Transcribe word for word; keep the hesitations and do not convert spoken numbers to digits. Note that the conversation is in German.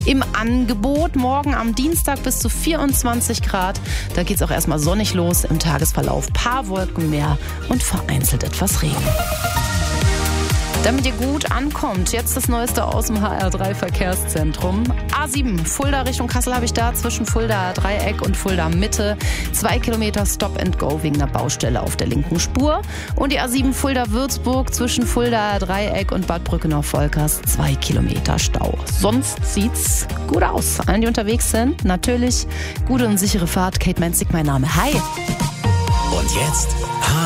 Im Angebot morgen am Dienstag bis zu vierundzwanzig Grad. Da geht es auch erstmal sonnig los. Im Tagesverlauf paar Wolken mehr und vereinzelt etwas Regen. Damit ihr gut ankommt, jetzt das Neueste aus dem H R drei Verkehrszentrum. A sieben, Fulda Richtung Kassel habe ich da, zwischen Fulda Dreieck und Fulda Mitte. Zwei Kilometer Stop and Go wegen einer Baustelle auf der linken Spur. Und die A sieben Fulda Würzburg zwischen Fulda Dreieck und Bad Brückenau-Volkers. Zwei Kilometer Stau. Sonst sieht's gut aus. Allen, die unterwegs sind, natürlich gute und sichere Fahrt. Kate Menzig, mein Name. Hi! Und jetzt